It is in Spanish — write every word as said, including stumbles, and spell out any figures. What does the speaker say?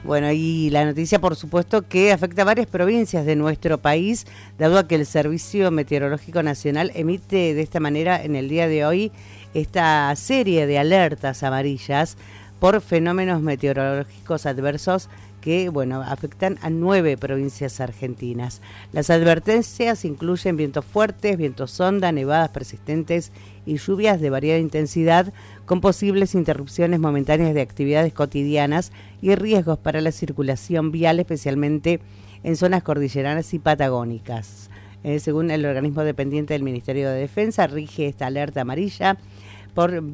Bueno, y la noticia, por supuesto, que afecta a varias provincias de nuestro país, dado a que el Servicio Meteorológico Nacional emite de esta manera en el día de hoy esta serie de alertas amarillas por fenómenos meteorológicos adversos que, bueno, afectan a nueve provincias argentinas. Las advertencias incluyen vientos fuertes, vientos sonda, nevadas persistentes y lluvias de variada intensidad, con posibles interrupciones momentáneas de actividades cotidianas y riesgos para la circulación vial, especialmente en zonas cordilleranas y patagónicas. Eh, según el organismo dependiente del Ministerio de Defensa, rige esta alerta amarilla por